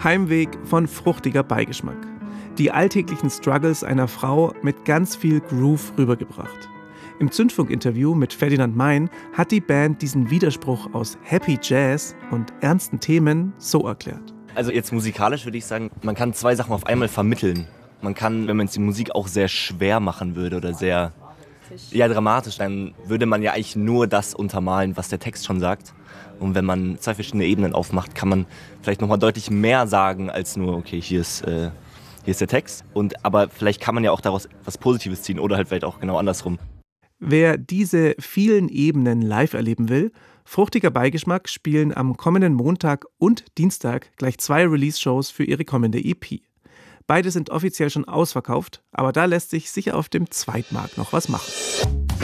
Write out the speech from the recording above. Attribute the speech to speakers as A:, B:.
A: Heimweg von fruchtiger Beigeschmack. Die alltäglichen Struggles einer Frau mit ganz viel Groove rübergebracht. Im Zündfunk-Interview mit Ferdinand Mein hat die Band diesen Widerspruch aus Happy Jazz und ernsten Themen so erklärt.
B: Also jetzt musikalisch würde ich sagen, man kann zwei Sachen auf einmal vermitteln. Man kann, wenn man die Musik auch sehr schwer machen würde oder sehr dramatisch, dann würde man ja eigentlich nur das untermalen, was der Text schon sagt. Und wenn man zwei verschiedene Ebenen aufmacht, kann man vielleicht nochmal deutlich mehr sagen als nur, okay, hier ist der Text. Aber vielleicht kann man ja auch daraus was Positives ziehen oder halt vielleicht auch genau andersrum.
A: Wer diese vielen Ebenen live erleben will, Fruchtiger Beigeschmack spielen am kommenden Montag und Dienstag gleich 2 Release-Shows für ihre kommende EP. Beide sind offiziell schon ausverkauft, aber da lässt sich sicher auf dem Zweitmarkt noch was machen.